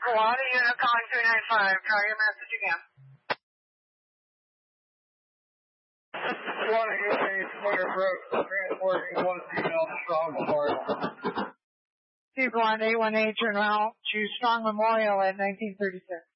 Kalani, unit calling 395. Try your message again. 188 Slinger Brook, transporting one female to Strong Memorial. Steve 1818, turn around to Strong Memorial at 1936.